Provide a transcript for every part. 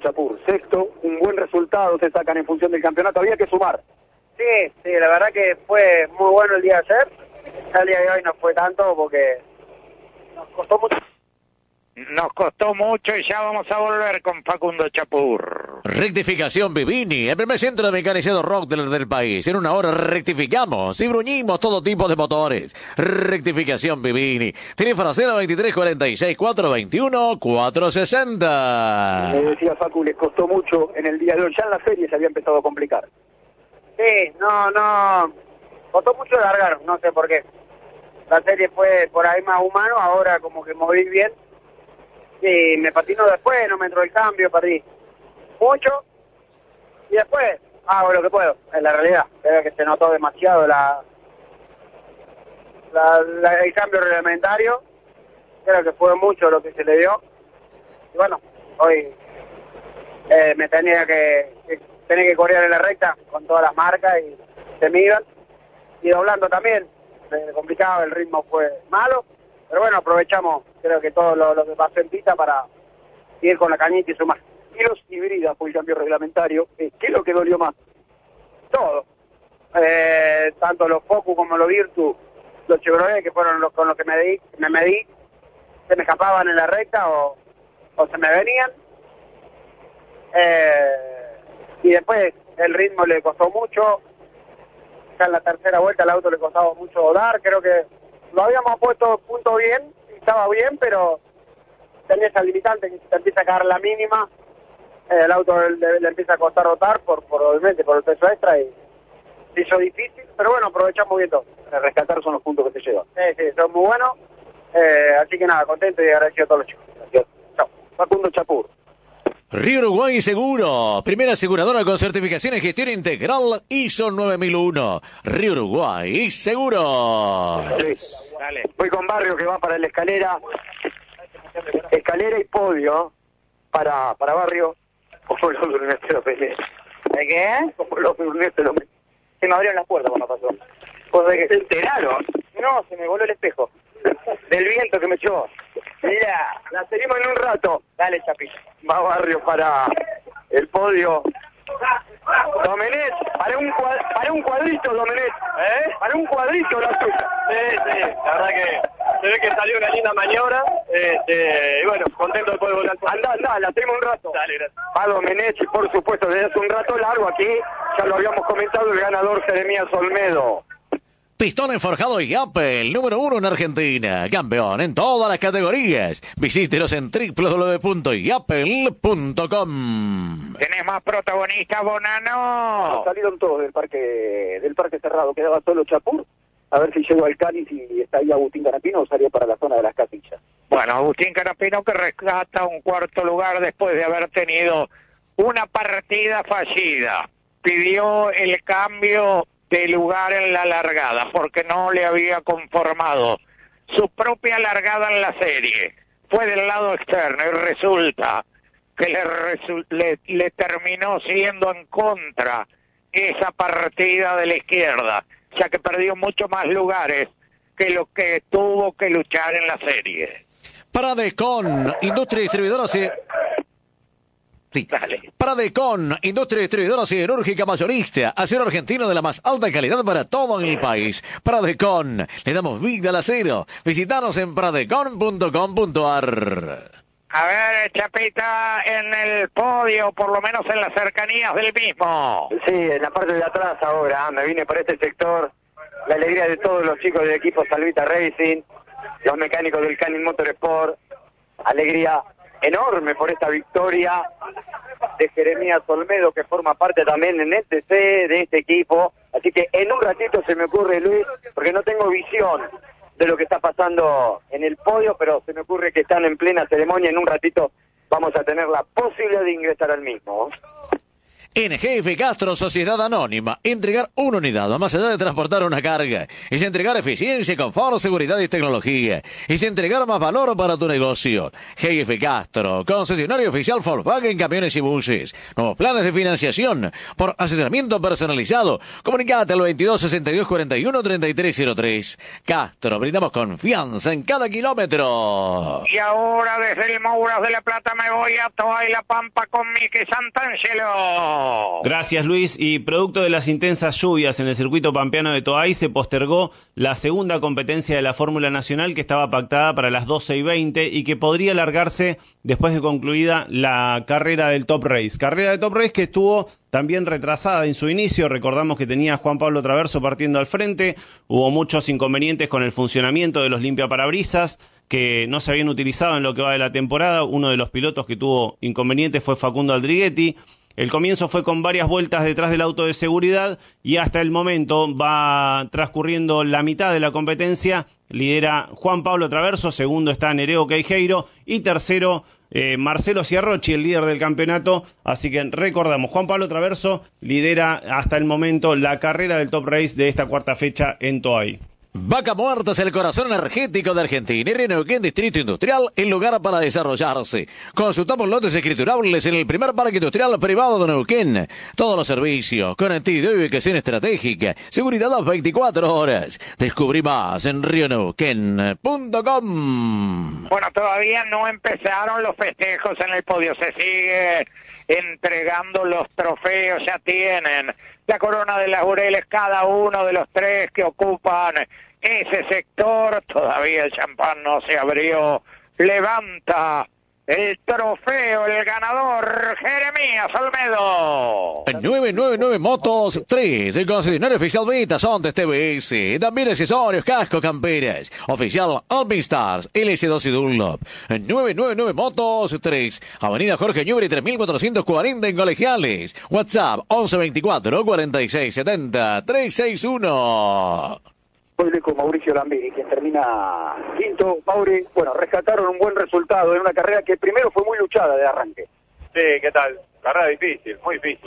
Chapur. Sexto, un buen resultado se sacan en función del campeonato. Había que sumar. Sí, la verdad que fue muy bueno el día de ayer. El día de hoy no fue tanto porque nos costó mucho. Nos costó mucho y ya vamos a volver con Facundo Chapur. Rectificación Vivini, el primer centro de mecanizado Rockler del país. En una hora rectificamos y bruñimos todo tipo de motores. Rectificación Vivini. Teléfono 023 46 421 460. Me decía Facu, les costó mucho en el día de hoy. Ya en la serie se había empezado a complicar. Sí, no. Costó mucho largar, no sé por qué. La serie fue por ahí más humano, ahora como que moví bien. Y me patino después, no me entró el cambio, perdí mucho. Y después hago lo que puedo, en la realidad. Creo que se notó demasiado el cambio reglamentario. Creo que fue mucho lo que se le dio. Y bueno, hoy me tenía que correr en la recta con todas las marcas y se me iban. Y doblando también, complicado, el ritmo fue malo. Pero bueno, aprovechamos, creo que todo lo que pasó en pista para ir con la cañita y sumar. Y los híbridas fue el cambio reglamentario. ¿Qué es lo que dolió más? Todo. Tanto los Focus como los Virtus, los Chevrolet, que fueron con los que me medí, se me escapaban en la recta o se me venían. Y después el ritmo le costó mucho. Ya en la tercera vuelta al auto le costaba mucho dar. Creo que lo habíamos puesto punto bien, estaba bien, pero tenía esa limitante que si te empieza a caer la mínima, el auto le empieza a costar rotar obviamente por el peso extra y se hizo difícil, pero bueno, aprovechamos bien todo. Rescatar son los puntos que te llevan. Sí, son muy buenos, así que nada, contento y agradecido a todos los chicos. Gracias. Chao. Facundo Chapur. Río Uruguay Seguro, primera aseguradora con certificación en gestión integral ISO 9001. Río Uruguay Seguro. Sí. Dale. Voy con Barrio que va para la escalera y podio para Barrio. Como los Brunete lo peleé. ¿De qué? Como los Brunete lo peleé. Se me abrieron las puertas cuando pasó. ¿Vos de qué? ¿Se enteraron? No, se me voló el espejo. Del viento que me echó. Mira, la seguimos en un rato. Dale, Chapito. Va Barrio para el podio. Domenech, para un cuadrito, Domenech. Para un cuadrito la tuya. Sí, la verdad que se ve que salió una linda maniobra. Y bueno, contento de poder volar. Anda, la tenemos un rato. Dale, gracias. Va Domenech, por supuesto, desde hace un rato largo aquí. Ya lo habíamos comentado, el ganador Jeremías Olmedo. Pistones forjados y Apple, número 1 en Argentina. Campeón en todas las categorías. Visítelos en www.yapel.com. ¿Tenés más protagonistas, Bonano? Salieron todos del parque cerrado. Quedaba solo Chapur. A ver si llegó al Cáliz y está ahí Agustín Canapino o salió para la zona de las Casillas. Bueno, Agustín Canapino que rescata un cuarto lugar después de haber tenido una partida fallida. Pidió el cambio de lugar en la largada porque no le había conformado su propia largada en la serie. Fue del lado externo y resulta que le terminó siendo en contra esa partida de la izquierda, ya que perdió mucho más lugares que lo que tuvo que luchar en la serie. Paradecon, industria distribuidora Sí. Paradecon, industria distribuidora siderúrgica mayorista, acero argentino de la más alta calidad para todo el país. Paradecon, le damos vida al acero. Visítanos en paradecon.com.ar. A ver, Chapita, en el podio, por lo menos en las cercanías del mismo. Sí, en la parte de atrás ahora, me vine por este sector. La alegría de todos los chicos del equipo Salvita Racing, los mecánicos del Canin Motorsport. Alegría enorme por esta victoria de Jeremías Olmedo, que forma parte también en este de este equipo. Así que en un ratito se me ocurre, Luis, porque no tengo visión de lo que está pasando en el podio, pero se me ocurre que están en plena ceremonia. En un ratito vamos a tener la posibilidad de ingresar al mismo. En Jefe Castro, Sociedad Anónima, entregar una unidad va más allá de transportar una carga. Es entregar eficiencia, confort, seguridad y tecnología. Es entregar más valor para tu negocio. Jefe Castro, concesionario oficial Volkswagen, camiones y buses. Nuevos planes de financiación por asesoramiento personalizado. Comunicate al 22 62 41 3303. Castro, brindamos confianza en cada kilómetro. Y ahora desde el Mouras de la Plata me voy a Toay La Pampa con Miki Santangelo. Gracias, Luis. Y producto de las intensas lluvias en el circuito pampeano de Toay, se postergó la segunda competencia de la Fórmula Nacional, que estaba pactada para las 12:20 y que podría alargarse después de concluida la carrera del Top Race. Carrera de Top Race que estuvo también retrasada en su inicio. Recordamos que tenía a Juan Pablo Traverso partiendo al frente. Hubo muchos inconvenientes con el funcionamiento de los limpiaparabrisas que no se habían utilizado en lo que va de la temporada. Uno de los pilotos que tuvo inconvenientes fue Facundo Aldriguetti. El comienzo fue con varias vueltas detrás del auto de seguridad y hasta el momento va transcurriendo la mitad de la competencia. Lidera Juan Pablo Traverso, segundo está Nereo Queijeiro y tercero Marcelo Ciarrochi, el líder del campeonato. Así que recordamos, Juan Pablo Traverso lidera hasta el momento la carrera del Top Race de esta cuarta fecha en Toay. Vaca Muerta es el corazón energético de Argentina y Neuquén Distrito Industrial, el lugar para desarrollarse. Consultamos lotes escriturables en el primer parque industrial privado de Neuquén. Todos los servicios, conectividad y ubicación estratégica, seguridad a las 24 horas. Descubrí más en rioneuquén.com. Bueno, todavía no empezaron los festejos en el podio. Se sigue entregando los trofeos. Ya tienen la corona de laureles cada uno de los tres que ocupan ese sector. Todavía el champán no se abrió. Levanta el trofeo, el ganador, Jeremías Olmedo. 999 Motos 3, el concesionario oficial Vita, Sontes TBS, también accesorios, casco, camperas, oficial Alpinstars, LS2 y Dunlop. 999 Motos 3, Avenida Jorge Newbery 3440 en Colegiales. WhatsApp 1124 4670 361. Hoy con Mauricio Lambiri, que termina quinto. Mauri, bueno, rescataron un buen resultado en una carrera que primero fue muy luchada de arranque. Sí, ¿qué tal? Carrera difícil, muy difícil.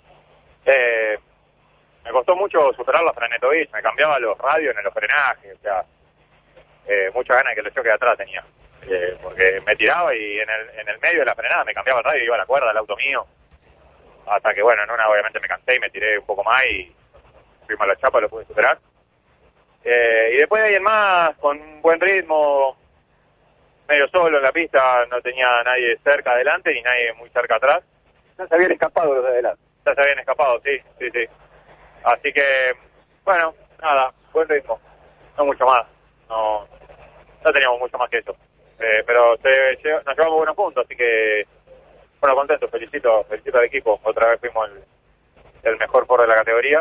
Me costó mucho superar la Frenetovich, me cambiaba los radios en los frenajes, o sea, muchas ganas de que lo choque de atrás tenía. Porque me tiraba y en el medio de la frenada me cambiaba el radio y iba a la cuerda del auto mío. Hasta que, bueno, en una obviamente me cansé y me tiré un poco más y fuimos a la chapa, lo pude superar. Y después de ahí en más, con un buen ritmo, medio solo en la pista, no tenía nadie cerca adelante ni nadie muy cerca atrás. Ya se habían escapado los de adelante. Ya se habían escapado, sí. Así que, bueno, nada, buen ritmo, no mucho más, no teníamos mucho más que eso. Pero nos llevamos buenos puntos, así que, bueno, contento, felicito al equipo. Otra vez fuimos el mejor Ford de la categoría.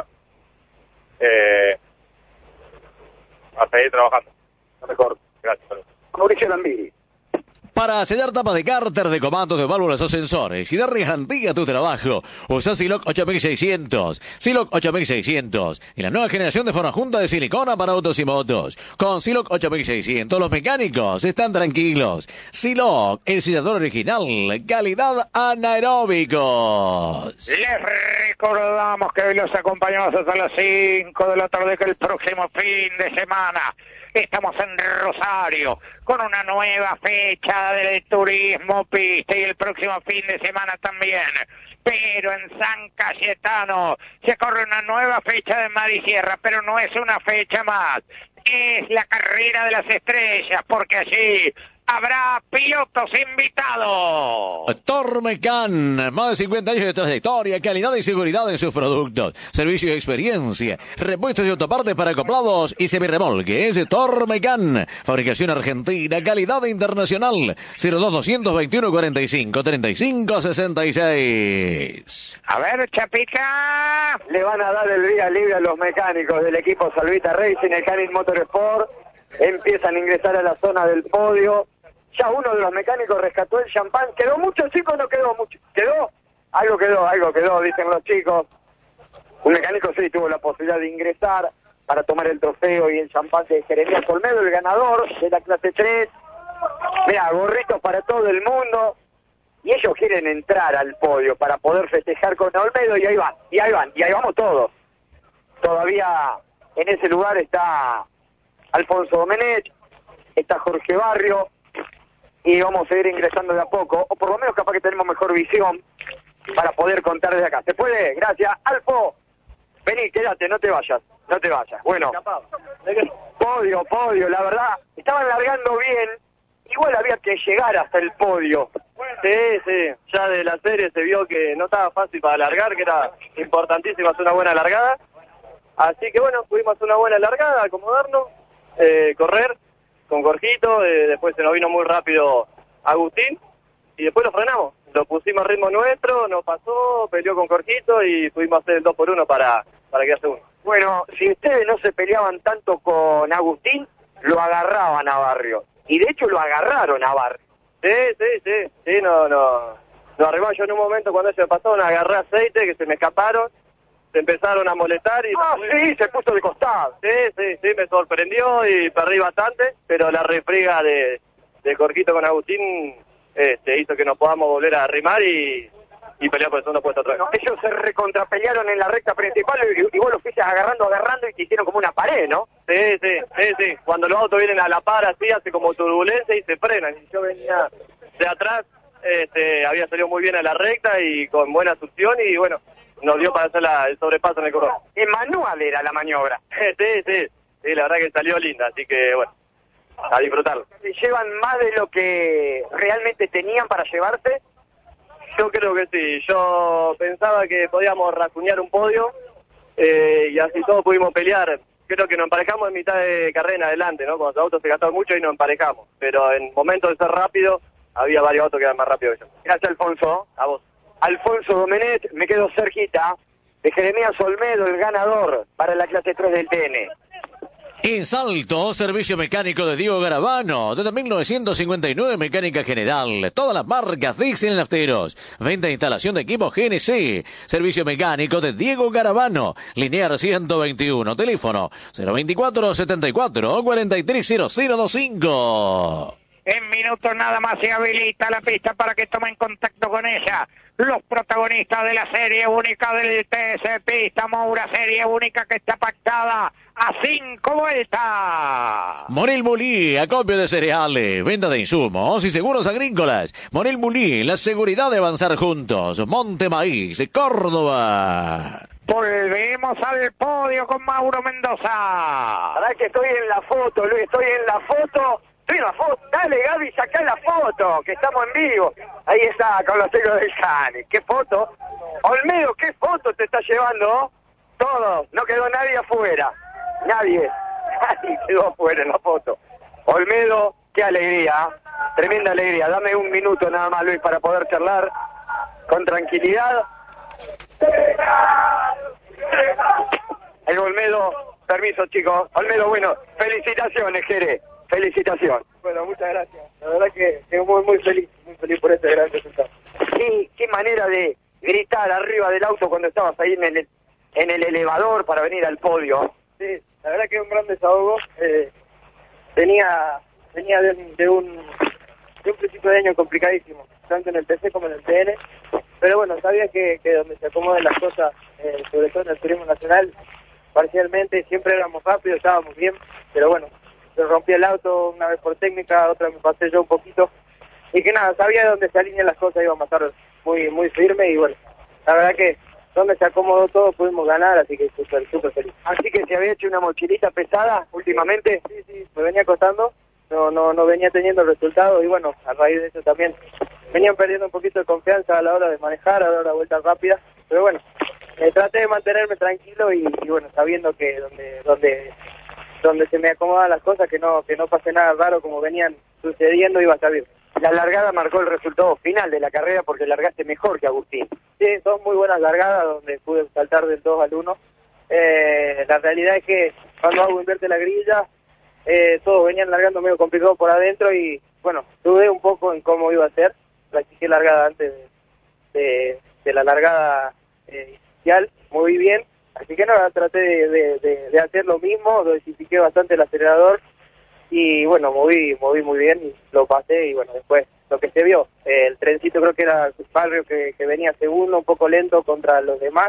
A seguir trabajando. Lo mejor. Gracias. Mauricio Lambiri. Para sellar tapas de cárter, de comandos, de válvulas o sensores y darle garantía a tu trabajo, usa Siloc 8600. Siloc 8600 y la nueva generación de forma junta de silicona para autos y motos. Con Siloc 8600 los mecánicos están tranquilos. Siloc, el sellador original, calidad anaeróbicos. Les recordamos que hoy los acompañamos hasta las 5 de la tarde, que el próximo fin de semana estamos en Rosario con una nueva fecha del turismo pista y el próximo fin de semana también. Pero en San Cayetano se corre una nueva fecha de mar y sierra, pero no es una fecha más. Es la carrera de las estrellas, porque allí habrá pilotos invitados. Tormecan, más de 50 años de trayectoria, calidad y seguridad en sus productos, servicio y experiencia, repuestos y autopartes para acoplados y semirremolques. Tormecan, fabricación argentina, calidad internacional. 02221 45 35 66. A ver, Chapita. Le van a dar el día libre a los mecánicos del equipo Salvita Racing, el Canin Motorsport. Empiezan a ingresar a la zona del podio. Ya uno de los mecánicos rescató el champán. ¿Quedó mucho, chicos? No quedó mucho. ¿Quedó? Algo quedó, dicen los chicos. Un mecánico sí tuvo la posibilidad de ingresar para tomar el trofeo y el champán de Jeremías Olmedo, el ganador de la clase 3. Mira, gorritos para todo el mundo. y ellos quieren entrar al podio para poder festejar con Olmedo, y ahí vamos todos. Todavía en ese lugar está Alfonso Domenech, está Jorge Barrio, y vamos a ir ingresando de a poco, o por lo menos capaz que tenemos mejor visión para poder contar desde acá. ¿Se puede? Gracias. Alfo, vení, quédate, no te vayas. Bueno, podio, la verdad, estaban largando bien, igual había que llegar hasta el podio. Sí, ya de la serie se vio que no estaba fácil para largar, que era importantísimo hacer una buena largada. Así que bueno, pudimos hacer una buena largada, acomodarnos, correr con Jorgito, después se nos vino muy rápido Agustín, y después lo frenamos. Lo pusimos a ritmo nuestro, nos pasó, peleó con Jorgito y pudimos hacer el 2x1 para quedarse uno. Bueno, si ustedes no se peleaban tanto con Agustín, lo agarraban a Barrio. Y de hecho lo agarraron a Barrio. Sí, no. Nos arribó yo en un momento cuando se pasó, nos agarré aceite, que se me escaparon, se empezaron a molestar y... sí, se puso de costado. Sí, me sorprendió y perdí bastante, pero la refriega de Jorgito con Agustín hizo que nos podamos volver a arrimar y pelear por el segundo puesto otra vez. No, ellos se recontrapelearon en la recta principal y vos los fuiste agarrando y te hicieron como una pared, ¿no? Sí. Cuando los autos vienen a la par así, hace como turbulencia y se frenan. Y yo venía de atrás, había salido muy bien a la recta y con buena succión y bueno, nos dio para hacer el sobrepaso en el corredor. En manual era la maniobra. Sí, la verdad que salió linda, así que bueno, a disfrutarlo. ¿Llevan más de lo que realmente tenían para llevarse? Yo creo que sí, yo pensaba que podíamos rasguñar un podio y así todos pudimos pelear. Creo que nos emparejamos en mitad de carrera en adelante, ¿no? Cuando los autos se gastaron mucho y nos emparejamos, pero en momentos de ser rápido había varios autos que eran más rápidos que yo. Gracias, Alfonso. A vos. Alfonso Domenech, me quedo cerquita de Jeremías Olmedo, el ganador para la clase 3 del TN. En Salto, servicio mecánico de Diego Garabano. Desde 1959, mecánica general. Todas las marcas Dixon Nafteros. Venta e instalación de equipos GNC. Servicio mecánico de Diego Garabano. Linear 121. Teléfono 024-74-430025. En minutos nada más se habilita la pista para que tomen contacto con ella los protagonistas de la serie única del TC Pista Moura, serie única que está pactada a 5 vueltas. Monel Mulí, acopio de cereales, venta de insumos y seguros agrícolas. Monel Mulí, la seguridad de avanzar juntos. Monte Maíz, Córdoba. Volvemos al podio con Mauro Mendoza. Ahora que estoy en la foto, Luis, estoy en la foto. Dale, Gaby, sacá la foto, que estamos en vivo. Ahí está, con los sellos del Cani. ¿Qué foto? Olmedo, ¿qué foto te está llevando? Todo, no quedó nadie afuera. Nadie quedó afuera en la foto. Olmedo, qué alegría, tremenda alegría. Dame un minuto nada más, Luis, para poder charlar con tranquilidad. El Olmedo, permiso, chicos. Olmedo, bueno, felicitaciones, Jere. Felicitaciones. Bueno, muchas gracias. La verdad que estoy muy feliz por este gran resultado. Qué manera de gritar arriba del auto cuando estabas ahí en el elevador para venir al podio. Sí, la verdad que es un gran desahogo. Venía de un principio de año complicadísimo, tanto en el TC como en el TN. Pero bueno, sabía que donde se acomodan las cosas, sobre todo en el turismo nacional, parcialmente siempre éramos rápidos, estábamos bien, pero bueno, se rompió el auto una vez por técnica, otra me pasé yo un poquito, y que nada, sabía de dónde se alinean las cosas, íbamos a estar muy firme, y bueno, la verdad que donde se acomodó todo pudimos ganar, así que súper feliz. Así que se había hecho una mochilita pesada últimamente. Sí, me venía costando, no venía teniendo el resultado, y bueno, a raíz de eso también venían perdiendo un poquito de confianza a la hora de manejar, a la hora de vueltas rápidas, pero bueno, traté de mantenerme tranquilo y bueno, sabiendo que donde se me acomodan las cosas, que no pase nada raro como venían sucediendo, iba a estar bien. La largada marcó el resultado final de la carrera porque largaste mejor que Agustín. Sí, dos muy buenas largadas donde pude saltar del 2 al 1. La realidad es que cuando Agustín invierte la grilla, todos venían largando medio complicado por adentro y bueno, dudé un poco en cómo iba a ser. Practiqué largada antes de la largada inicial, muy bien. Así que nada, traté de hacer lo mismo, dosifiqué bastante el acelerador y bueno, moví muy bien y lo pasé y bueno, después lo que se vio. El trencito creo que era Barrio que venía segundo, un poco lento contra los demás.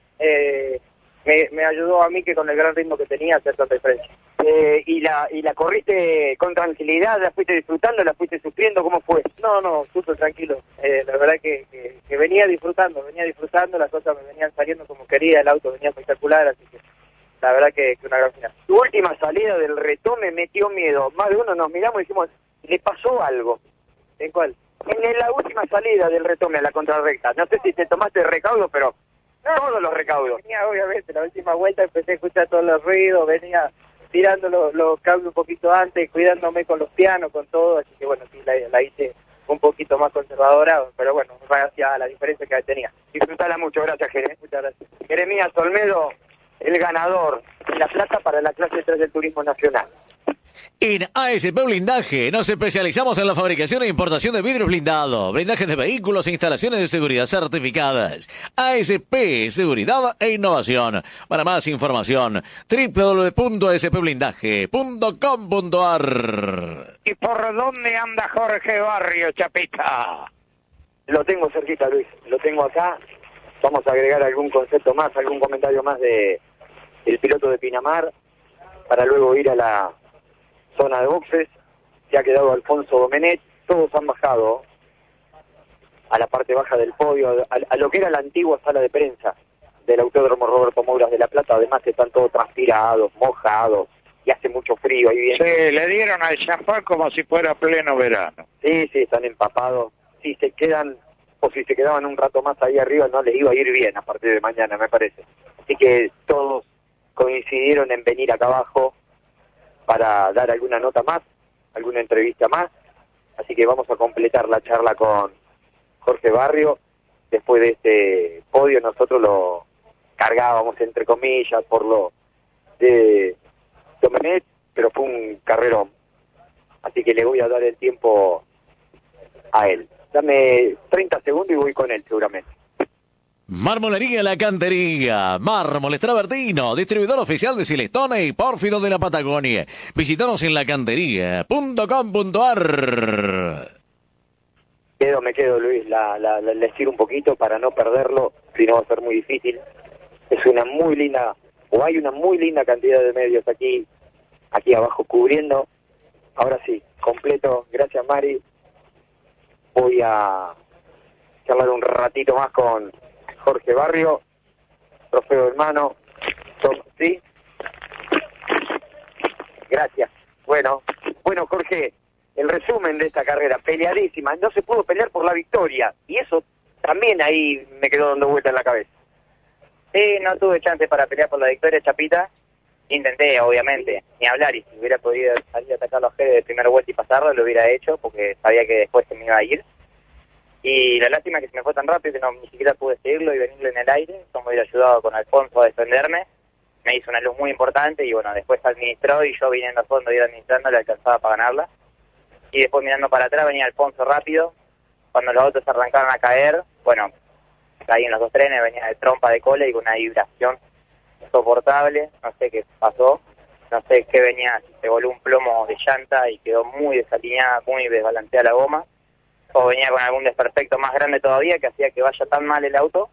Me ayudó a mí que con el gran ritmo que tenía a hacer tanta diferencia. ¿Y la corriste con tranquilidad? ¿La fuiste disfrutando? ¿La fuiste sufriendo? ¿Cómo fue? No, súper tranquilo. La verdad que venía disfrutando, las cosas me venían saliendo como quería, el auto venía espectacular, así que la verdad que una gran final. Tu última salida del retome metió miedo. Más de uno nos miramos y dijimos, ¿le pasó algo? ¿En cuál? En la última salida del retome a la contrarrecta. No sé si te tomaste recaudo, pero todos los recaudos. Venía, obviamente, la última vuelta empecé a escuchar todos los ruidos, venía tirando los cables un poquito antes, cuidándome con los pianos, con todo, así que bueno, sí, la hice un poquito más conservadora, pero bueno, gracias a la diferencia que tenía. Disfrutala mucho, gracias, Jeremías. Muchas gracias. Jeremías Olmedo, el ganador de la plata para la clase 3 del Turismo Nacional. En ASP Blindaje nos especializamos en la fabricación e importación de vidrios blindados, blindajes de vehículos e instalaciones de seguridad certificadas. ASP, Seguridad e Innovación. Para más información, www.spblindaje.com.ar. ¿Y por dónde anda Jorge Barrio, Chapita? Lo tengo cerquita, Luis, lo tengo acá. Vamos a agregar algún concepto más, algún comentario más de el piloto de Pinamar, para luego ir a la zona de boxes. Se ha quedado Alfonso Domenech, todos han bajado a la parte baja del podio, a lo que era la antigua sala de prensa del Autódromo Roberto Mouras de La Plata. Además están todos transpirados, mojados, y hace mucho frío ahí bien. Sí, le dieron al champán como si fuera pleno verano. Sí, están empapados. Si se quedan, o si se quedaban un rato más ahí arriba, no les iba a ir bien a partir de mañana, me parece. Así que todos coincidieron en venir acá abajo para dar alguna nota más, alguna entrevista más. Así que vamos a completar la charla con Jorge Barrio. Después de este podio nosotros lo cargábamos, entre comillas, por lo de Domenech, pero fue un carrerón. Así que le voy a dar el tiempo a él. Dame 30 segundos y voy con él seguramente. Marmolería La Cantería, Mármoles Travertino, distribuidor oficial de Silestone y Pórfido de la Patagonia. Visítanos en lacantería.com.ar. Me quedo, Luis, la estiro un poquito para no perderlo, si no va a ser muy difícil. Es una muy linda, o hay una muy linda cantidad de medios aquí abajo cubriendo. Ahora sí, completo, gracias Mari. Voy a charlar un ratito más con Jorge Barrio, trofeo en mano. ¿Sí? Gracias. Bueno, Jorge, el resumen de esta carrera, peleadísima, no se pudo pelear por la victoria, y eso también ahí me quedó dando vuelta en la cabeza. Sí, no tuve chance para pelear por la victoria, Chapita. Intenté, obviamente, ni hablar, y si hubiera podido salir a atacar los Jerez de primer vuelta y pasarlo, lo hubiera hecho, porque sabía que después se me iba a ir. Y la lástima es que se me fue tan rápido que ni siquiera pude seguirlo y venirlo en el aire. Eso me hubiera ayudado con Alfonso a defenderme. Me hizo una luz muy importante y bueno, después administró y yo viniendo a fondo y administrando le alcanzaba para ganarla. Y después mirando para atrás venía Alfonso rápido. Cuando los autos arrancaron a caer, bueno, caí en los dos trenes, venía de trompa de cola y con una vibración insoportable. No sé qué pasó, no sé qué venía, si se voló un plomo de llanta y quedó muy desalineada, muy desbalanceada la goma. O venía con algún desperfecto más grande todavía que hacía que vaya tan mal el auto.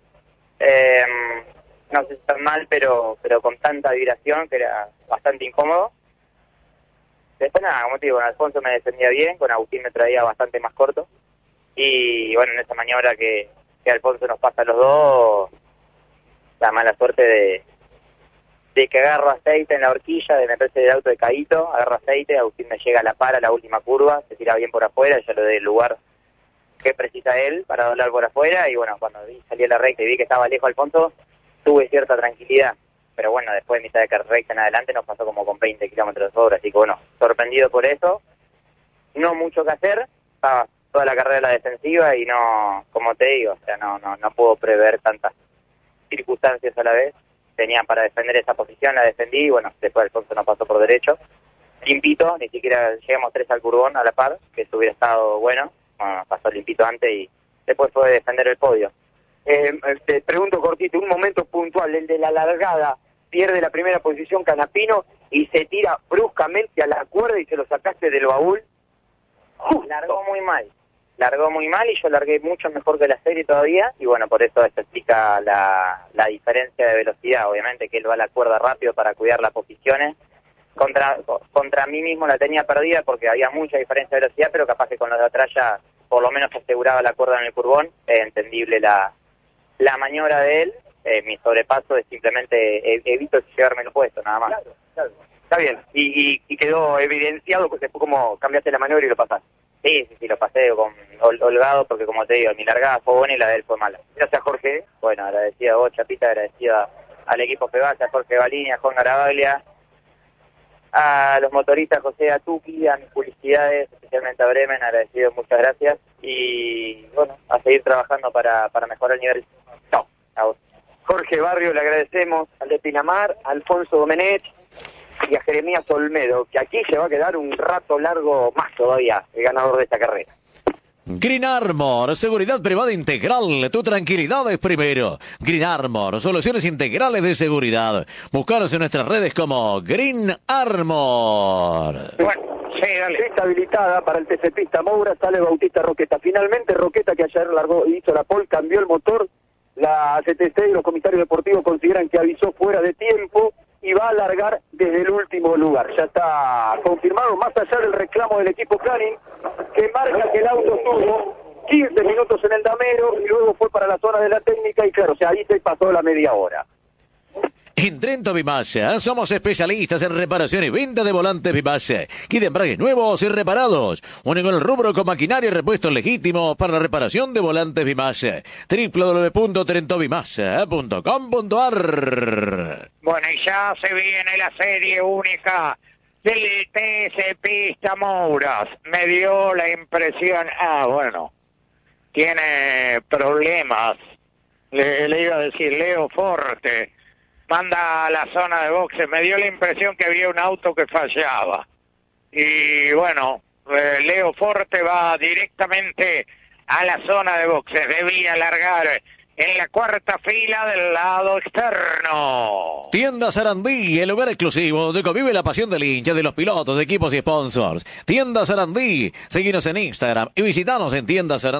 No sé si tan mal, pero con tanta vibración que era bastante incómodo. Después nada, como te digo, con Alfonso me defendía bien, con Agustín me traía bastante más corto. Y bueno, en esa maniobra que Alfonso nos pasa a los dos, la mala suerte de que agarro aceite en la horquilla, de meterse del auto de Caíto, agarro aceite, Agustín me llega a la par a la última curva, se tira bien por afuera, ya lo doy el lugar que precisa él para doblar por afuera, y bueno, cuando salí a la recta y vi que estaba lejos Alfonso, tuve cierta tranquilidad, pero bueno, después de mitad de recta en adelante nos pasó como con 20 kilómetros de obra, así que bueno, sorprendido por eso, no mucho que hacer, estaba toda la carrera a la defensiva y no, como te digo, o sea, no puedo prever tantas circunstancias a la vez, tenía para defender esa posición, la defendí y bueno, después Alfonso nos pasó por derecho, limpito, ni siquiera llegamos 3 al curbón a la par, que eso hubiera estado bueno, pasó limpito antes y después fue defender el podio. Te pregunto cortito, un momento puntual, el de la largada, pierde la primera posición Canapino y se tira bruscamente a la cuerda y se lo sacaste del baúl. Largó muy mal. largó muy mal y yo largué mucho mejor que la serie todavía, y bueno, por eso se explica la diferencia de velocidad. Obviamente que él va a la cuerda rápido para cuidar las posiciones. Contra mí mismo la tenía perdida porque había mucha diferencia de velocidad, pero capaz que con los de atrás ya por lo menos aseguraba la cuerda en el curvón. Entendible la maniobra de él. Mi sobrepaso es simplemente evito llevarme el puesto, nada más. Claro. Está bien, y quedó evidenciado que después como cambiaste la maniobra y lo pasaste. Sí, lo pasé holgado porque, como te digo, mi largada fue buena y la de él fue mala. Gracias, Jorge. Bueno, agradecido a vos, Chapita, agradecido al equipo Pebasa, a Jorge Balini, a Juan Garabaglia, a los motoristas José Atuqui, a mis publicidades, especialmente a Bremen, agradecido, muchas gracias. Y bueno, a seguir trabajando para mejorar el nivel. Chao. A vos. Jorge Barrio, le agradecemos al de Pinamar, a Alfonso Domenech y a Jeremías Olmedo, que aquí se va a quedar un rato largo más todavía, el ganador de esta carrera. Green Armor, seguridad privada integral, tu tranquilidad es primero. Green Armor, soluciones integrales de seguridad. Búscanos en nuestras redes como Green Armor. Bueno, sí, dale. Pista habilitada para el TC Pista Moura, sale Bautista Roqueta. Finalmente Roqueta, que ayer largó y hizo la pole, cambió el motor. La CTC y los comisarios deportivos consideran que avisó fuera de tiempo y va a largar desde el último lugar. Ya está confirmado, más allá del reclamo del equipo Canning, que marca que el auto estuvo 15 minutos en el damero y luego fue para la zona de la técnica y claro, o sea, ahí se pasó la media hora. En Trento Vimasa somos especialistas en reparación y venta de volantes Vimasa. Kit de embragues nuevos y reparados. Único en el rubro con maquinaria y repuestos legítimos para la reparación de volantes Vimasa. www.trentovimasa.com.ar. Bueno, y ya se viene la serie única del TC Pista Mouras. Me dio la impresión, tiene problemas. Le iba a decir Leo Forte. Manda a la zona de boxes. Me dio la impresión que había un auto que fallaba. Y bueno, Leo Forte va directamente a la zona de boxes. Debía largar en la cuarta fila del lado externo. Tienda Sarandí, el lugar exclusivo donde convive la pasión del hincha, de los pilotos, de equipos y sponsors. Tienda Sarandí, seguinos en Instagram y visitanos en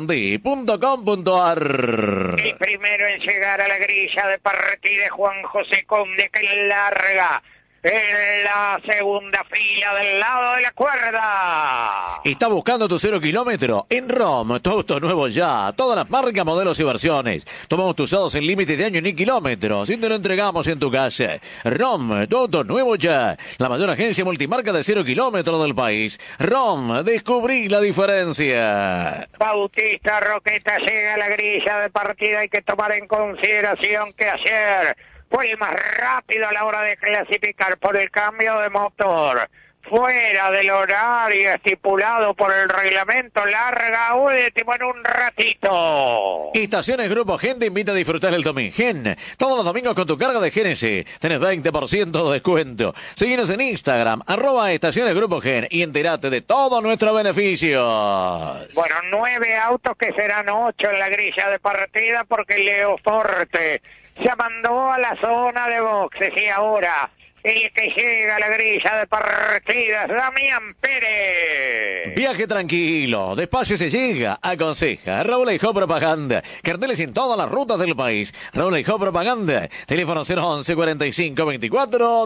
tiendasarandí.com.ar. El primero en llegar a la grilla de partida es Juan José Conde, que larga en la segunda fila del lado de la cuerda. Está buscando tu 0 kilómetro en ROM, tu auto nuevo ya, todas las marcas, modelos y versiones. Tomamos tus usados sin límite de año ni kilómetros y te lo entregamos en tu casa. ROM, tu auto nuevo ya, la mayor agencia multimarca de 0 kilómetros del país. ROM, descubrí la diferencia. Bautista Roqueta llega a la grilla de partida. Hay que tomar en consideración que ayer fue el más rápido a la hora de clasificar por el cambio de motor. Fuera del horario estipulado por el reglamento, larga último en un ratito. Estaciones Grupo Gen te invita a disfrutar el domingo. Gen, todos los domingos con tu carga de GNC. Tenés 20% de descuento. Seguinos en Instagram, @Estaciones Grupo Gen y entérate de todos nuestros beneficios. Bueno, 9 autos que serán 8 en la grilla de partida porque Leo Forte se mandó a la zona de boxes y ahora el que llega a la grilla de partida es Damián Pérez. Viaje tranquilo, despacio se llega, aconseja Raúl Eijó Propaganda. Carteles en todas las rutas del país. Raúl Eijó Propaganda, teléfono 011 45 24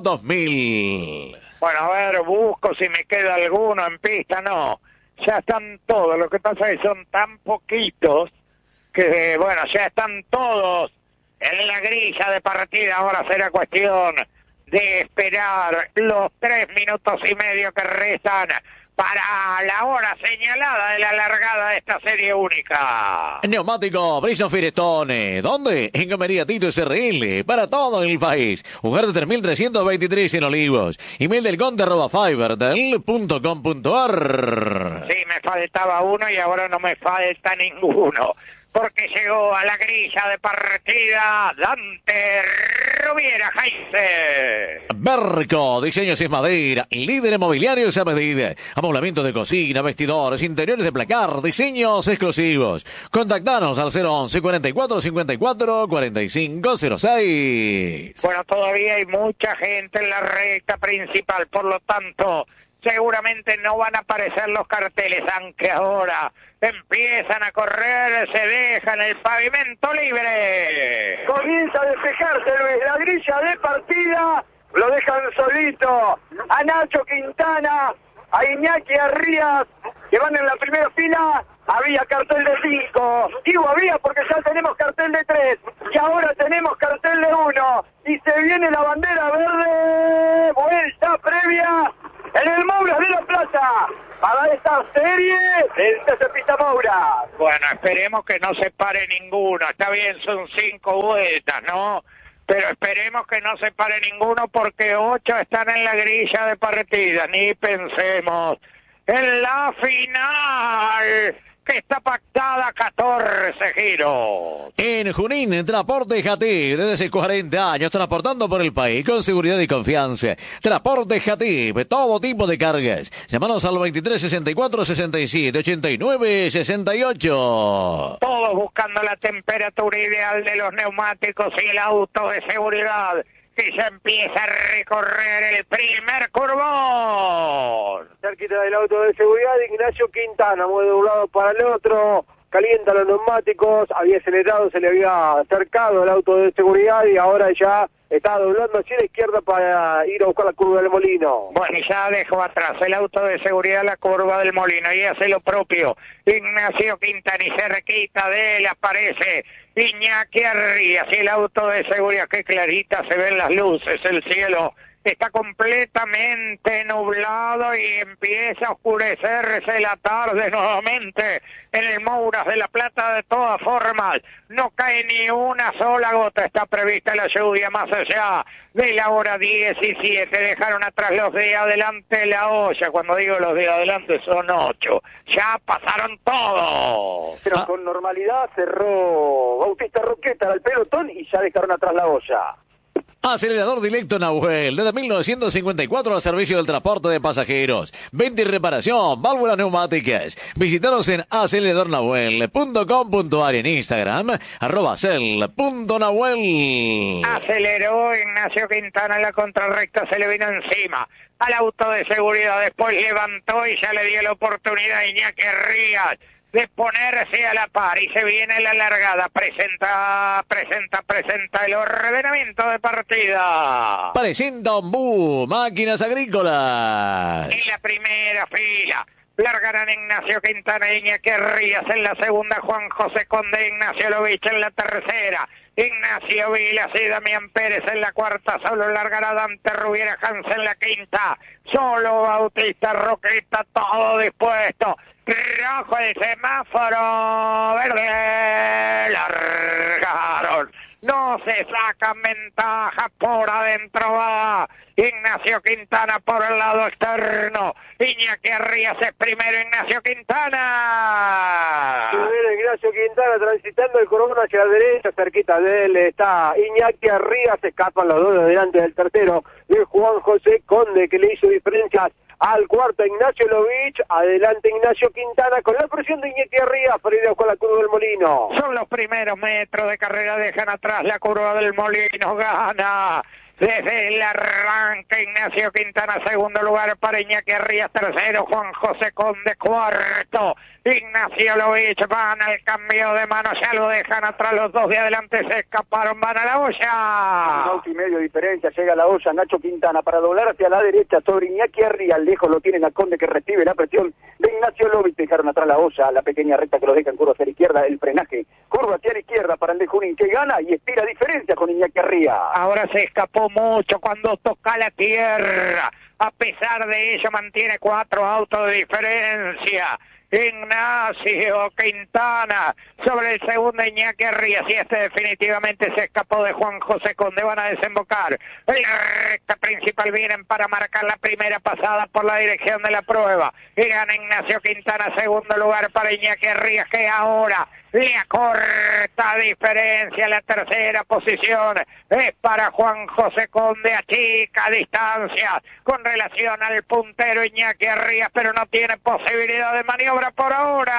2000. Bueno, a ver, busco si me queda alguno en pista. No, ya están todos. Lo que pasa es que son tan poquitos que, bueno, ya están todos en la grilla de partida. Ahora será cuestión de esperar los 3 minutos y medio que restan para la hora señalada de la largada de esta serie única. Neumático Brison Firestone. ¿Dónde? En Comería Tito SRL. Para todo el país. Ugarte 3323 en Olivos. Email del conde @fiberdel.com.ar. Sí, me faltaba uno y ahora no me falta ninguno, porque llegó a la grilla de partida Dante Rubiera Jaime. Berco, diseños en madera, líder inmobiliario a medida. Amoblamiento de cocina, vestidores, interiores de placar, diseños exclusivos. Contactanos al 011 44 54 45 06. Bueno, todavía hay mucha gente en la recta principal, por lo tanto, seguramente no van a aparecer los carteles, aunque ahora empiezan a correr, se dejan el pavimento libre. Comienza a despejarse Luis, la grilla de partida, lo dejan solito a Nacho Quintana, a Iñaki Arrías, que van en la primera fila. Había cartel de 5, digo había porque ya tenemos cartel de 3, y ahora tenemos cartel de 1, y se viene la bandera verde, vuelta previa en el Moura de la Plaza, para esta serie del TC Pista Moura. Bueno, esperemos que no se pare ninguno, está bien, son 5 vueltas, ¿no? Pero esperemos que no se pare ninguno porque 8 están en la grilla de partida, ni pensemos en la final, que está pactada 14 giros. En Junín, Transporte Jatib, desde hace 40 años, transportando por el país con seguridad y confianza. Transporte Jatib, todo tipo de cargas. Llámanos al 23 64 67 89 68. Todos buscando la temperatura ideal de los neumáticos y el auto de seguridad, que ya empieza a recorrer el primer curvón. Cerquita del auto de seguridad, Ignacio Quintana mueve de un lado para el otro, calienta los neumáticos, había acelerado, se le había acercado el auto de seguridad y ahora ya está doblando hacia la izquierda para ir a buscar la curva del Molino. Bueno, y ya dejó atrás el auto de seguridad la curva del Molino y hace lo propio Ignacio Quintana, y cerquita de él aparece Iñaki Arrías y el auto de seguridad. Qué clarita se ven las luces, el cielo está completamente nublado y empieza a oscurecerse la tarde nuevamente en el Mouras de la Plata. De todas formas, no cae ni una sola gota, está prevista la lluvia más allá de la hora 17, dejaron atrás los de adelante la olla, cuando digo los de adelante son 8, ya pasaron todos. Pero con normalidad cerró Bautista Roqueta al pelotón y ya dejaron atrás la olla. Acelerador directo Nahuel, desde 1954 al servicio del transporte de pasajeros. Venta y reparación, válvulas neumáticas. Visítanos en aceleradornahuel.com.ar, en Instagram, @cel.nahuel. Aceleró Ignacio Quintana en la contrarrecta, se le vino encima al auto de seguridad, después levantó y ya le dio la oportunidad a Iñaki Arrías de ponerse a la par, y se viene la largada. Presenta el ordenamiento de partida. Presenta Ombú, máquinas agrícolas. En la primera fila largarán Ignacio Quintana e Iñaki Arrías, en la segunda Juan José Conde, Ignacio Lovich en la tercera, Ignacio Vilas y Damián Pérez en la cuarta, solo largará Dante Rubiera Hansen en la quinta, solo Bautista Roqueta, todo dispuesto. Rojo el semáforo, verde, largaron, no se sacan ventaja, por adentro va Ignacio Quintana por el lado externo, Iñaki Arrías es primero, Ignacio Quintana. Primero Ignacio Quintana transitando el cordón hacia la derecha, cerquita de él está Iñaki Arrías, se escapan los dos delante del tercero de Juan José Conde, que le hizo diferencias al cuarto Ignacio Lovich, adelante Ignacio Quintana con la presión de Iñaki Arrías para ir a buscar la curva del Molino. Son los primeros metros de carrera, dejan atrás la curva del Molino, gana desde el arranque Ignacio Quintana, segundo lugar para Iñaki Arrías, tercero Juan José Conde, cuarto Ignacio Lovich, van al cambio de manos, ya lo dejan atrás los dos de adelante, se escaparon, van a la olla. Un auto y medio de diferencia, llega a la olla Nacho Quintana para doblar hacia la derecha sobre Iñaki Arrías, lejos lo tienen a Conde que recibe la presión de Ignacio Lovich, dejaron atrás la olla, la pequeña recta que lo deja en curva hacia la izquierda, el frenaje, curva hacia la izquierda para el de Junín, que gana y estira diferencia con Iñaki Arrías. Ahora se escapó mucho cuando toca la tierra, a pesar de ello mantiene 4 autos de diferencia. Ignacio Quintana sobre el segundo Iñaki Arrías, y este definitivamente se escapó de Juan José Conde. Van a desembocar en la recta principal, vienen para marcar la primera pasada por la dirección de la prueba y gana Ignacio Quintana, segundo lugar para Iñaki Arrías, que ahora le acorta diferencia. La tercera posición es para Juan José Conde, achica distancia con relación al puntero Iñaki Arrías, pero no tiene posibilidad de maniobra por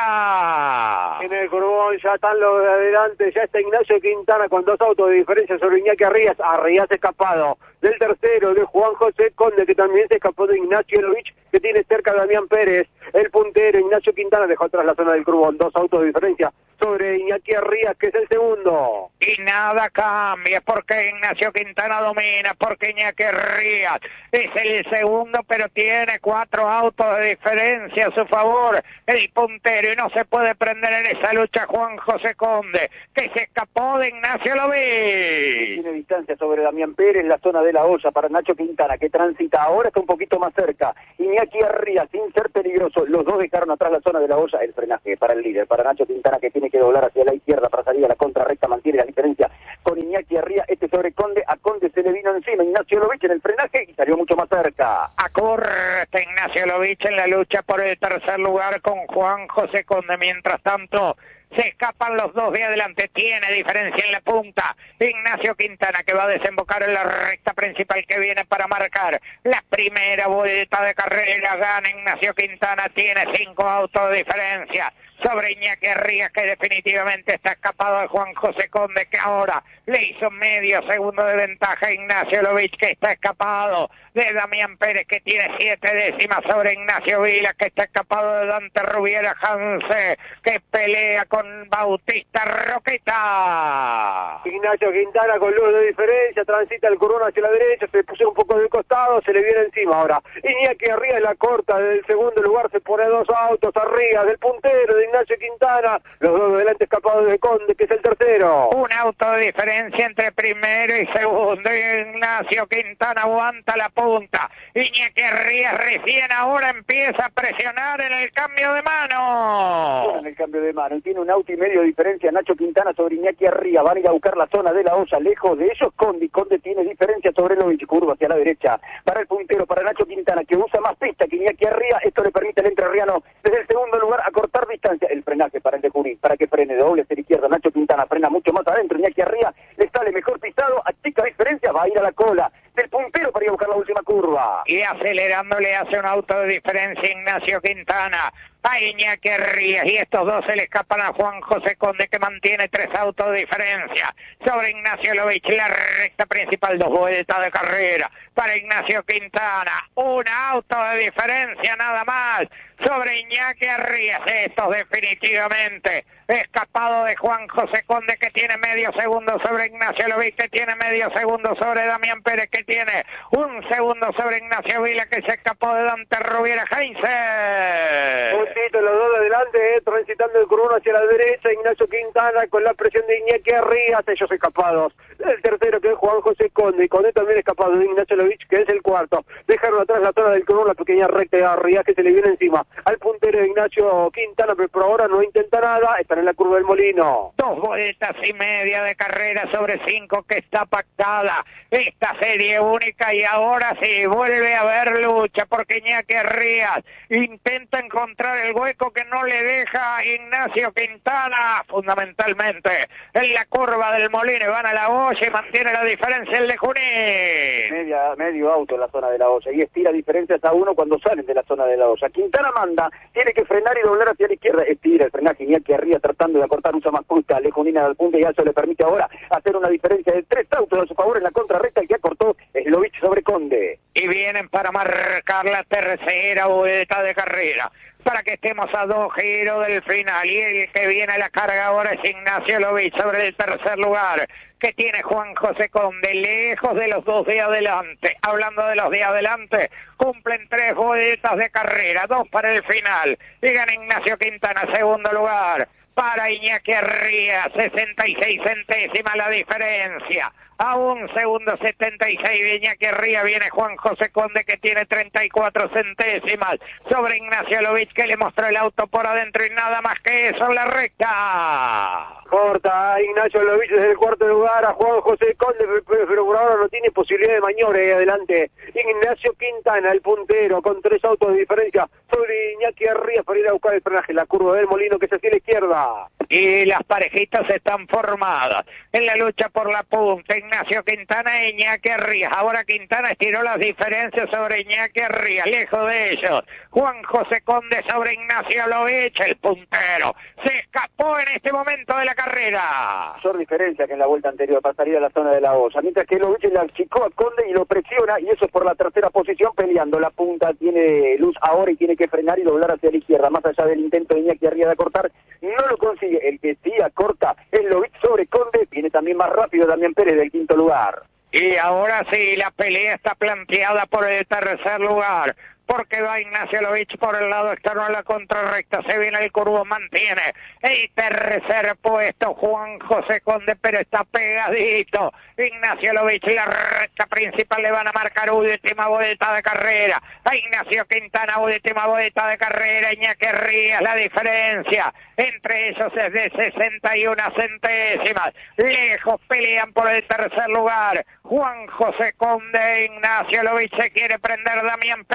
ahora. En el Curbón ya están los de adelante, ya está Ignacio Quintana con 2 autos de diferencia sobre Iñaki Arrías. Arrías escapado del tercero de Juan José Conde, que también se escapó de Ignacio Lovich, que tiene cerca a Damián Pérez. El puntero Ignacio Quintana dejó atrás la zona del Curbón, 2 autos de diferencia sobre Iñaki Arrías, que es el segundo. Y nada cambia, porque Ignacio Quintana domina, porque Iñaki Arrías es el segundo, pero tiene 4 autos de diferencia a su favor, el puntero, y no se puede prender en esa lucha Juan José Conde, que se escapó de Ignacio Lovich. Tiene distancia sobre Damián Pérez, la zona de la olla para Nacho Quintana, que transita ahora, está un poquito más cerca. Iñaki Arrías, sin ser peligroso, los dos dejaron atrás la zona de la olla. El frenaje para el líder, para Nacho Quintana, que tiene que doblar hacia la izquierda para salir a la contrarrecta, mantiene la diferencia con Iñaki Arrías. Este sobre Conde, a Conde se le vino encima Ignacio Lovich en el frenaje y salió mucho más cerca. Acorta Ignacio Lovich en la lucha por el tercer lugar con Juan José Conde. Mientras tanto, se escapan los dos de adelante, tiene diferencia en la punta Ignacio Quintana, que va a desembocar en la recta principal que viene para marcar la primera vuelta de carrera. Gana Ignacio Quintana, tiene 5 autos de diferencia sobre Iñaki Arrías, que definitivamente está escapado de Juan José Conde, que ahora le hizo medio segundo de ventaja a Ignacio Lovich, que está escapado de Damián Pérez, que tiene 7 décimas sobre Ignacio Vila, que está escapado de Dante Rubiera Hanse, que pelea con Bautista Roqueta. Ignacio Quintana con luz de diferencia, transita el Curbón hacia la derecha, se puso un poco de costado, se le viene encima ahora. Iñaki Arrías la corta del segundo lugar, se pone 2 autos arriba del puntero de Ignacio Quintana, los dos delante escapados de Conde, que es el tercero. Un auto de diferencia entre primero y segundo. Ignacio Quintana aguanta la punta. Iñaki Arrías recién ahora empieza a presionar en el cambio de mano. En el cambio de mano, tiene un auto y medio de diferencia Nacho Quintana sobre Iñaki Arrías. Van a ir a buscar la zona de la olla, lejos de ellos Conde. Conde tiene diferencia sobre Lovich, curva hacia la derecha para el puntero, para Nacho Quintana, que usa más pista que Iñaki Arrías. Esto le permite al entrerriano desde el segundo lugar a cortar distancia. El frenaje para el de Junín, para que frene de doble hacia la izquierda. Nacho Quintana frena mucho más adentro. Iñaki Arrías le sale mejor pisado, achica diferencia, va a ir a la cola del puntero para ir a buscar la última curva. Y acelerando le hace un auto de diferencia Ignacio Quintana a Iñaki Arrías, y estos dos se le escapan a Juan José Conde, que mantiene 3 autos de diferencia sobre Ignacio Lovich. La recta principal, 2 vueltas de carrera para Ignacio Quintana, un auto de diferencia nada más sobre Iñaki Arrías. Estos definitivamente escapado de Juan José Conde, que tiene medio segundo sobre Ignacio Lovich, que tiene medio segundo sobre Damián Pérez, que tiene 1 segundo sobre Ignacio Vila, que se escapó de Dante Rubiera Heinze. Los dos de adelante, transitando el Curbón hacia la derecha, Ignacio Quintana con la presión de Iñaki Arrías, ellos escapados. El tercero, que es Juan José Conde, y Conde también escapado de Ignacio Lovich, que es el cuarto. Dejaron atrás la zona del Curbón, la pequeña recta de Arrías, que se le viene encima al puntero de Ignacio Quintana, pero por ahora no intenta nada, están en la curva del Molino. 2 vueltas y media de carrera sobre 5 que está pactada esta serie única, y ahora sí vuelve a haber lucha, porque Iñaki Arrías intenta encontrar el hueco que no le deja a Ignacio Quintana, fundamentalmente en la curva del Molino. Van a la olla y mantiene la diferencia el de Junín. Medio auto en la zona de la olla, y estira diferencias a 1 cuando salen de la zona de la olla. Quintana manda, tiene que frenar y doblar hacia la izquierda, estira el frenaje. Iñaki Arrías tratando de acortar, usa más punta, Lejunina al punto, y eso le permite ahora hacer una diferencia de 3 autos a su favor en la contrarrecta. El que acortó es Lovich sobre Conde. Y vienen para marcar la tercera vuelta de carrera, para que estemos a 2 giros del final, y el que viene a la carga ahora es Ignacio Lovich sobre el tercer lugar, que tiene Juan José Conde, lejos de los 2 de adelante. Hablando de los de adelante, cumplen 3 vueltas de carrera, 2 para el final, y gana Ignacio Quintana, segundo lugar para Iñaki Arrías, 66 centésimas la diferencia. A 1 segundo 76 de Iñaki Arrías viene Juan José Conde, que tiene 34 centésimas sobre Ignacio Lovich, que le mostró el auto por adentro, y nada más que eso en la recta. Corta a Ignacio Lovich desde el cuarto lugar a Juan José Conde, pero por ahora no tiene posibilidad de maniobra ahí adelante. Ignacio Quintana, el puntero, con 3 autos de diferencia sobre Iñaki Arrías para ir a buscar el frenaje, la curva del Molino, que es hacia la izquierda. Y las parejitas están formadas. En la lucha por la punta, Ignacio Quintana e Iñaki Arrías. Ahora Quintana estiró las diferencias sobre Iñaki Arrías. Lejos de ellos, Juan José Conde sobre Ignacio Lovich, el puntero. Se escapó en este momento de la carrera. Mayor diferencia que en la vuelta anterior para salir a la zona de la olla. Mientras que Lovich le achicó a Conde y lo presiona, y eso es por la tercera posición peleando. La punta tiene luz ahora y tiene que frenar y doblar hacia la izquierda. Más allá del intento de Iñaki Arrías de cortar, no lo consigue. El que sí acorta es Lovich sobre Conde. Viene también más rápido Damián Pérez del quinto lugar. Y ahora sí, la pelea está planteada por el tercer lugar, porque va Ignacio Lovich por el lado externo de la contrarrecta, se viene el curvo, mantiene el tercer puesto Juan José Conde, pero está pegadito Ignacio Lovich. La recta principal le van a marcar última vuelta de carrera a Ignacio Quintana, última vuelta de carrera, Iñaki Arrías. La diferencia entre ellos es de 61 centésimas, lejos pelean por el tercer lugar Juan José Conde. Ignacio Lovich se quiere prender Damián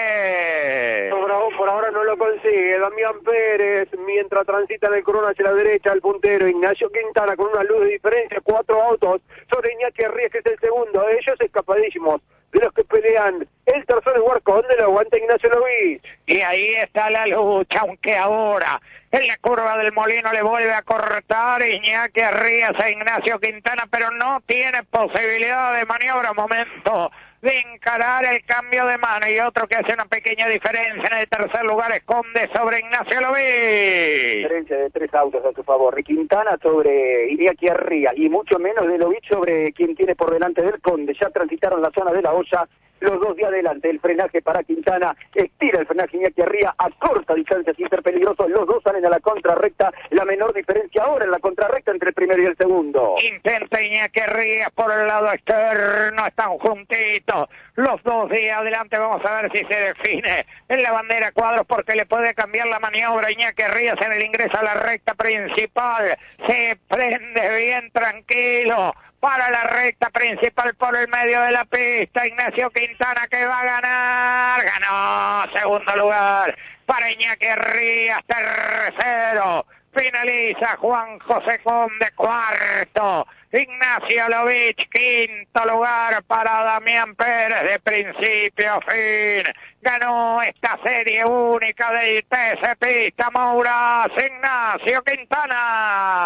Pérez. Por ahora no lo consigue Damián Pérez, mientras transita en el corona hacia la derecha el puntero Ignacio Quintana con una luz de diferencia, 4 autos sobre Iñaki Arrías, que es el segundo, ellos escapadísimos de los que pelean el tercer lugar. Conde lo aguanta Ignacio Lovich. Y ahí está la lucha, aunque ahora en la curva del Molino le vuelve a cortar Iñaki Arrías a Ignacio Quintana, pero no tiene posibilidad de maniobra. Momento de encarar el cambio de mano, y otro que hace una pequeña diferencia en el tercer lugar es Conde sobre Ignacio Lovich. Diferencia de 3 autos a su favor. Quintana sobre Iñaki Arrías y mucho menos de Lovich sobre quien tiene por delante del Conde. Ya transitaron la zona de la olla los dos de adelante. El frenaje para Quintana, estira el frenaje Iñaki Arrías, a corta distancia sin ser peligroso. Los dos salen a la contrarrecta. La menor diferencia ahora en la contrarrecta entre el primero y el segundo. Intenta Iñaki Arrías por el lado externo, están juntitos los dos de adelante. Vamos a ver si se define en la bandera cuadros, porque le puede cambiar la maniobra Iñaki Arrías en el ingreso a la recta principal. Se prende bien tranquilo para la recta principal por el medio de la pista. Ignacio Quintana, que va a ganar, ganó. Segundo lugar para Iñaki Arrías, tercero finaliza Juan José Conde, cuarto Ignacio Lovich, quinto lugar para Damián Pérez. De principio a fin ganó esta serie única del TC Pista Mouras Ignacio Quintana.